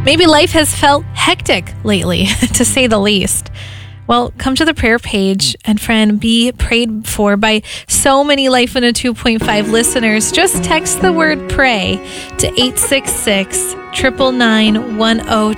Maybe life has felt hectic lately, to say the least. Well, come to the prayer page and, friend, be prayed for by so many Life in a 2.5 listeners. Just text the word pray to 866-999-1025.